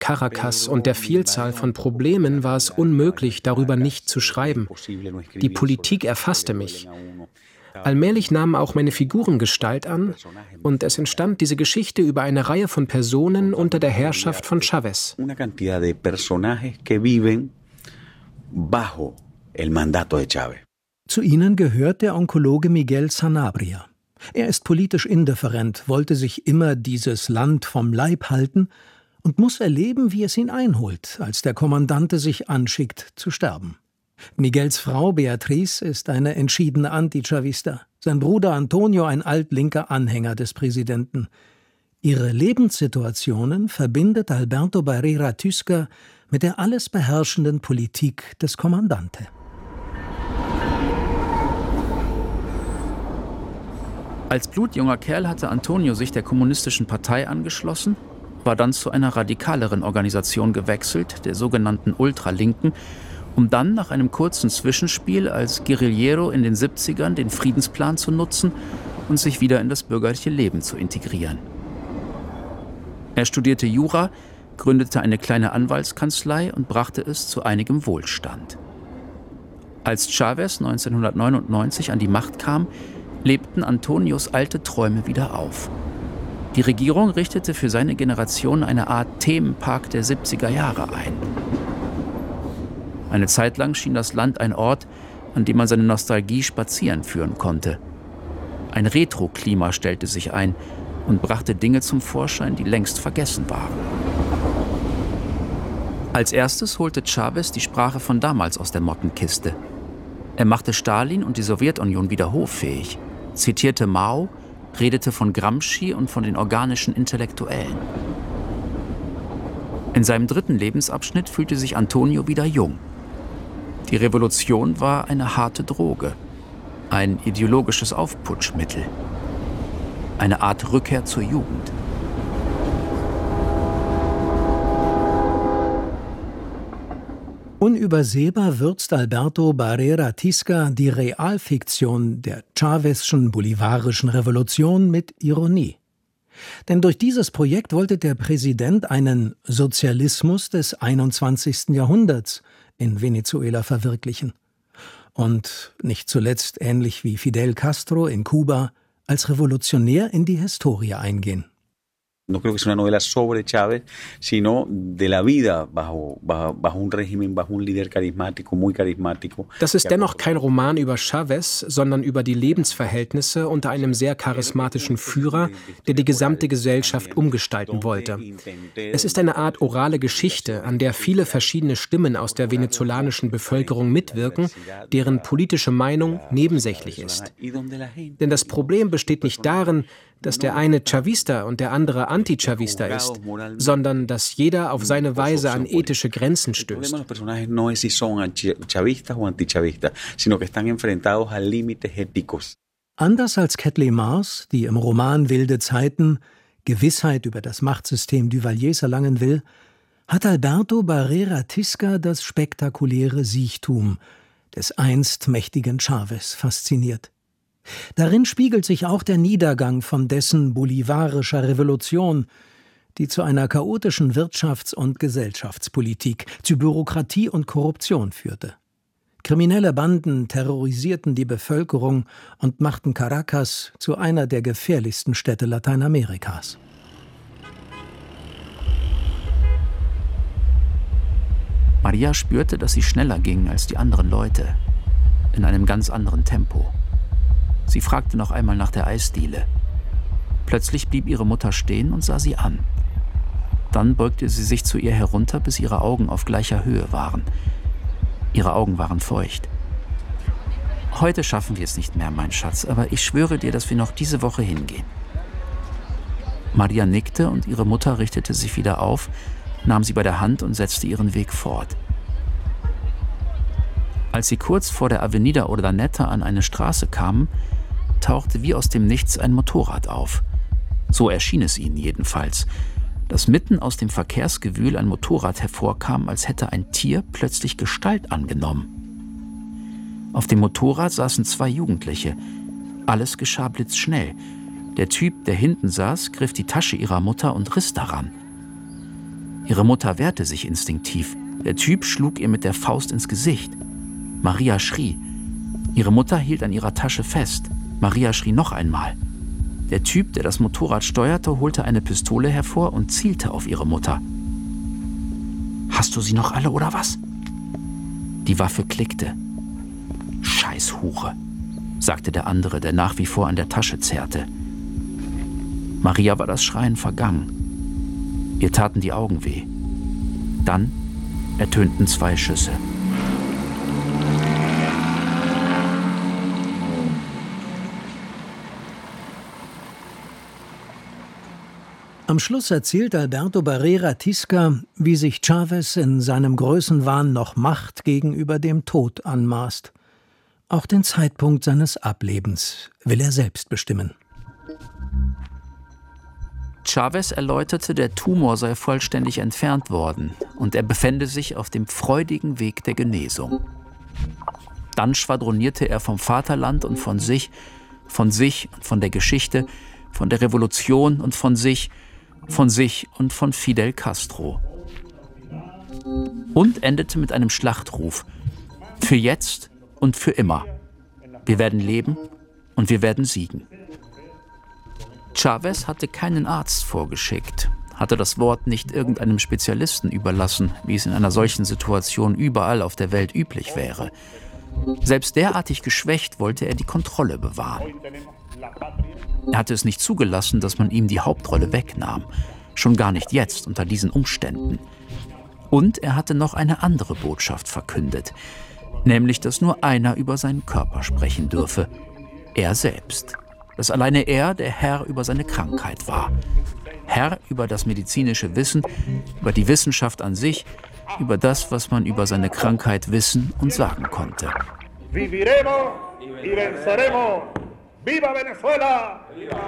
Caracas und der Vielzahl von Problemen war es unmöglich, darüber nicht zu schreiben. Die Politik erfasste mich. Allmählich nahmen auch meine Figuren Gestalt an und es entstand diese Geschichte über eine Reihe von Personen unter der Herrschaft von Chávez. Zu ihnen gehört der Onkologe Miguel Sanabria. Er ist politisch indifferent, wollte sich immer dieses Land vom Leib halten und muss erleben, wie es ihn einholt, als der Kommandante sich anschickt zu sterben. Miguels Frau Beatriz ist eine entschiedene Anti-Chavista, sein Bruder Antonio ein altlinker Anhänger des Präsidenten. Ihre Lebenssituationen verbindet Alberto Barrera Tysca mit der alles beherrschenden Politik des Kommandante. Als blutjunger Kerl hatte Antonio sich der Kommunistischen Partei angeschlossen, war dann zu einer radikaleren Organisation gewechselt, der sogenannten Ultralinken, um dann nach einem kurzen Zwischenspiel als Guerillero in den 70ern den Friedensplan zu nutzen und sich wieder in das bürgerliche Leben zu integrieren. Er studierte Jura, gründete eine kleine Anwaltskanzlei und brachte es zu einigem Wohlstand. Als Chávez 1999 an die Macht kam, lebten Antonios alte Träume wieder auf. Die Regierung richtete für seine Generation eine Art Themenpark der 70er Jahre ein. Eine Zeit lang schien das Land ein Ort, an dem man seine Nostalgie spazieren führen konnte. Ein Retro-Klima stellte sich ein und brachte Dinge zum Vorschein, die längst vergessen waren. Als erstes holte Chávez die Sprache von damals aus der Mottenkiste. Er machte Stalin und die Sowjetunion wieder hoffähig, zitierte Mao, redete von Gramsci und von den organischen Intellektuellen. In seinem dritten Lebensabschnitt fühlte sich Antonio wieder jung. Die Revolution war eine harte Droge, ein ideologisches Aufputschmittel, eine Art Rückkehr zur Jugend. Unübersehbar würzt Alberto Barrera Tysca die Realfiktion der Chávezschen bolivarischen Revolution mit Ironie. Denn durch dieses Projekt wollte der Präsident einen Sozialismus des 21. Jahrhunderts in Venezuela verwirklichen. Und nicht zuletzt, ähnlich wie Fidel Castro in Kuba, als Revolutionär in die Historie eingehen. No creo que sea una novela sobre Chávez, sino de la vida bajo un régimen, bajo un líder carismático, muy carismático. Das ist dennoch kein Roman über Chávez, sondern über die Lebensverhältnisse unter einem sehr charismatischen Führer, der die gesamte Gesellschaft umgestalten wollte. Es ist eine Art orale Geschichte, an der viele verschiedene Stimmen aus der venezolanischen Bevölkerung mitwirken, deren politische Meinung nebensächlich ist. Denn das Problem besteht nicht darin, dass der eine Chavista und der andere Anti-Chavista ist, sondern dass jeder auf seine Weise an ethische Grenzen stößt. Anders als Kathleen Mars, die im Roman Wilde Zeiten Gewissheit über das Machtsystem Duvaliers erlangen will, hat Alberto Barrera Tysca das spektakuläre Siechtum des einst mächtigen Chávez fasziniert. Darin spiegelt sich auch der Niedergang von dessen bolivarischer Revolution, die zu einer chaotischen Wirtschafts- und Gesellschaftspolitik, zu Bürokratie und Korruption führte. Kriminelle Banden terrorisierten die Bevölkerung und machten Caracas zu einer der gefährlichsten Städte Lateinamerikas. Maria spürte, dass sie schneller ging als die anderen Leute, in einem ganz anderen Tempo. Sie fragte noch einmal nach der Eisdiele. Plötzlich blieb ihre Mutter stehen und sah sie an. Dann beugte sie sich zu ihr herunter, bis ihre Augen auf gleicher Höhe waren. Ihre Augen waren feucht. »Heute schaffen wir es nicht mehr, mein Schatz, aber ich schwöre dir, dass wir noch diese Woche hingehen.« Maria nickte und ihre Mutter richtete sich wieder auf, nahm sie bei der Hand und setzte ihren Weg fort. Als sie kurz vor der Avenida Urdaneta an eine Straße kamen, tauchte wie aus dem Nichts ein Motorrad auf. So erschien es ihnen jedenfalls, dass mitten aus dem Verkehrsgewühl ein Motorrad hervorkam, als hätte ein Tier plötzlich Gestalt angenommen. Auf dem Motorrad saßen 2 Jugendliche. Alles geschah blitzschnell. Der Typ, der hinten saß, griff die Tasche ihrer Mutter und riss daran. Ihre Mutter wehrte sich instinktiv. Der Typ schlug ihr mit der Faust ins Gesicht. Maria schrie. Ihre Mutter hielt an ihrer Tasche fest. Maria schrie noch einmal. Der Typ, der das Motorrad steuerte, holte eine Pistole hervor und zielte auf ihre Mutter. »Hast du sie noch alle, oder was?« Die Waffe klickte. »Scheiß Hure«, sagte der andere, der nach wie vor an der Tasche zerrte. Maria war das Schreien vergangen. Ihr taten die Augen weh. Dann ertönten 2 Schüsse. Am Schluss erzählt Alberto Barrera Tisca, wie sich Chávez in seinem Größenwahn noch Macht gegenüber dem Tod anmaßt. Auch den Zeitpunkt seines Ablebens will er selbst bestimmen. Chávez erläuterte, der Tumor sei vollständig entfernt worden und er befände sich auf dem freudigen Weg der Genesung. Dann schwadronierte er vom Vaterland und von sich und von der Geschichte, von der Revolution und von sich und von Fidel Castro. Und endete mit einem Schlachtruf: Für jetzt und für immer. Wir werden leben und wir werden siegen. Chávez hatte keinen Arzt vorgeschickt, hatte das Wort nicht irgendeinem Spezialisten überlassen, wie es in einer solchen Situation überall auf der Welt üblich wäre. Selbst derartig geschwächt wollte er die Kontrolle bewahren. Er hatte es nicht zugelassen, dass man ihm die Hauptrolle wegnahm. Schon gar nicht jetzt, unter diesen Umständen. Und er hatte noch eine andere Botschaft verkündet. Nämlich, dass nur einer über seinen Körper sprechen dürfe. Er selbst. Dass alleine er der Herr über seine Krankheit war. Herr über das medizinische Wissen, über die Wissenschaft an sich, über das, was man über seine Krankheit wissen und sagen konnte. Viviremos y venceremos. ¡Viva Venezuela!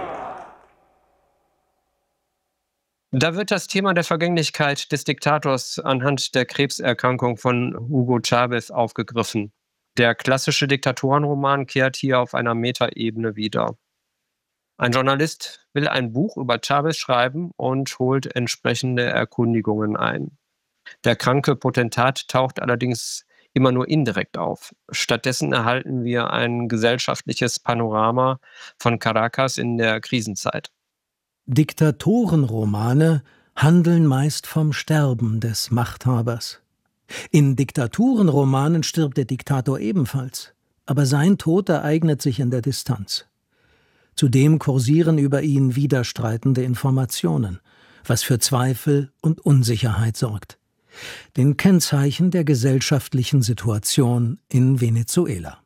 Da wird das Thema der Vergänglichkeit des Diktators anhand der Krebserkrankung von Hugo Chávez aufgegriffen. Der klassische Diktatorenroman kehrt hier auf einer Metaebene wieder. Ein Journalist will ein Buch über Chávez schreiben und holt entsprechende Erkundigungen ein. Der kranke Potentat taucht allerdings immer nur indirekt auf. Stattdessen erhalten wir ein gesellschaftliches Panorama von Caracas in der Krisenzeit. Diktatorenromane handeln meist vom Sterben des Machthabers. In Diktaturenromanen stirbt der Diktator ebenfalls, aber sein Tod ereignet sich in der Distanz. Zudem kursieren über ihn widerstreitende Informationen, was für Zweifel und Unsicherheit sorgt. Den Kennzeichen der gesellschaftlichen Situation in Venezuela.